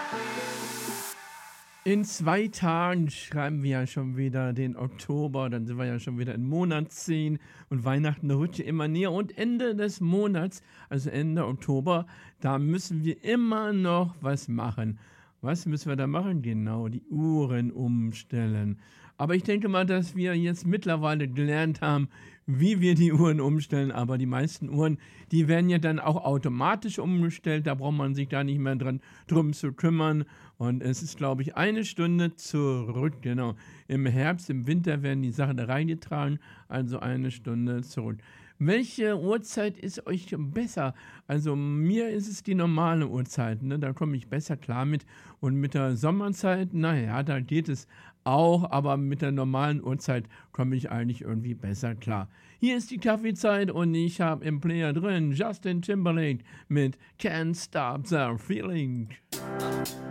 In 2 Tagen schreiben wir ja schon wieder den Oktober, dann sind wir ja schon wieder in Monat 10 und Weihnachten rückt ja immer näher und Ende des Monats, also Ende Oktober, da müssen wir immer noch was machen. Was müssen wir da machen? Genau, die Uhren umstellen. Aber ich denke mal, dass wir jetzt mittlerweile gelernt haben, wie wir die Uhren umstellen, aber die meisten Uhren, die werden ja dann auch automatisch umgestellt, da braucht man sich da nicht mehr drum zu kümmern. Und es ist, glaube ich, eine Stunde zurück, genau. Im Herbst, im Winter werden die Sachen da reingetragen, also eine Stunde zurück. Welche Uhrzeit ist euch besser? Also mir ist es die normale Uhrzeit, ne? Da komme ich besser klar mit. Und mit der Sommerzeit, naja, da geht es auch, aber mit der normalen Uhrzeit komme ich eigentlich irgendwie besser klar. Hier ist die Kaffeezeit und ich habe im Player drin Justin Timberlake mit Can't Stop the Feeling.